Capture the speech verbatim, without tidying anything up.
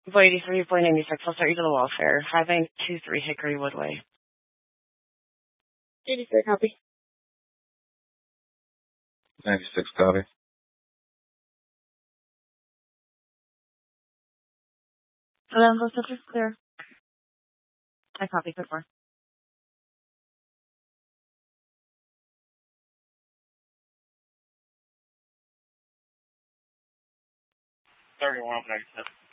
Boy eighty-three, boy ninety-six. I'll start you to the welfare. five nine two three Hickory Woodway. eighty-three, copy. ninety-six, copy. Alonzo, subject clear. I copy, good four. thirty-one, ninety-seven.